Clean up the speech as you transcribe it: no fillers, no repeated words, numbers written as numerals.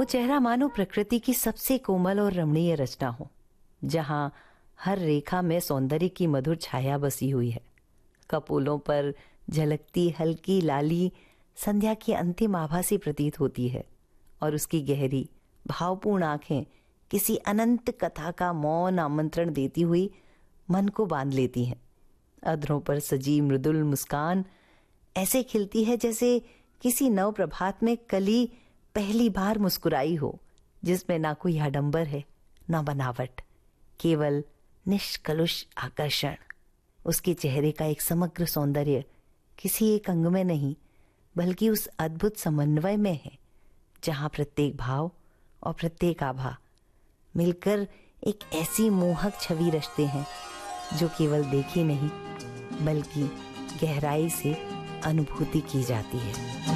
वो चेहरा मानो प्रकृति की सबसे कोमल और रमणीय रचना हो, जहां हर रेखा में सौंदर्य की मधुर छाया बसी हुई है। कपोलों पर झलकती हल्की लाली संध्या की अंतिम आभा सी प्रतीत होती है और उसकी गहरी भावपूर्ण आंखें किसी अनंत कथा का मौन आमंत्रण देती हुई मन को बांध लेती हैं। अधरों पर सजी मृदुल मुस्कान ऐसे खिलती है जैसे किसी नव प्रभात में कली पहली बार मुस्कुराई हो, जिसमें ना कोई आडंबर है ना बनावट, केवल निष्कलुष आकर्षण। उसके चेहरे का एक समग्र सौंदर्य किसी एक अंग में नहीं बल्कि उस अद्भुत समन्वय में है, जहां प्रत्येक भाव और प्रत्येक आभा मिलकर एक ऐसी मोहक छवि रचते हैं जो केवल देखी नहीं बल्कि गहराई से अनुभूति की जाती है।